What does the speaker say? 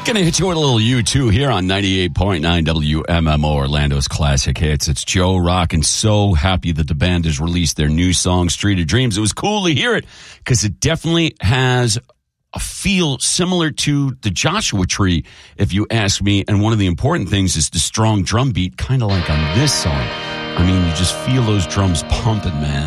going to hit you with a little U2 here on 98.9 WMMO, Orlando's classic hits. It's Joe Rock, and so happy that the band has released their new song, Street of Dreams. It was cool to hear it because it definitely has a feel similar to the Joshua Tree, if you ask me. And one of the important things is the strong drum beat, kind of like on this song. I mean, you just feel those drums pumping, man.